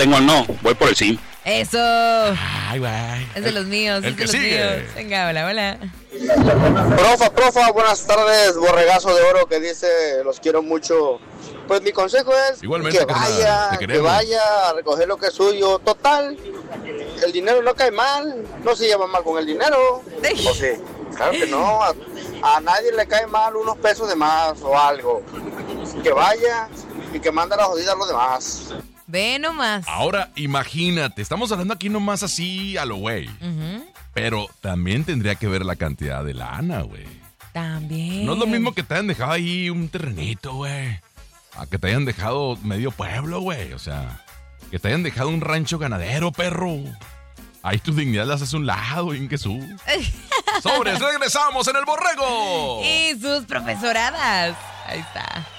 tengo el no, voy por el sí. Eso. Ay, güey. Es de los míos. El es que de los sigue. míos. Venga, hola. Profa, buenas tardes, borregazo de oro que dice, los quiero mucho. Pues mi consejo es Igualmente, que carnal, te vaya, queremos. a recoger lo que es suyo. Total, el dinero no cae mal, no se lleva mal con el dinero. ¿O sí? Claro que no, a nadie le cae mal unos pesos de más o algo. Que vaya y que manda la jodida a los demás. Ve nomás. Ahora, imagínate, estamos hablando aquí nomás así a lo güey. Pero también tendría que ver la cantidad de lana, güey. También. No es lo mismo que te hayan dejado ahí un terrenito, güey. A que te hayan dejado medio pueblo, güey. O sea, que te hayan dejado un rancho ganadero, perro. Ahí tu dignidad la haces a un lado, Inquesú. Sobres, regresamos en el borrego. Y sus profesoradas. Ahí está.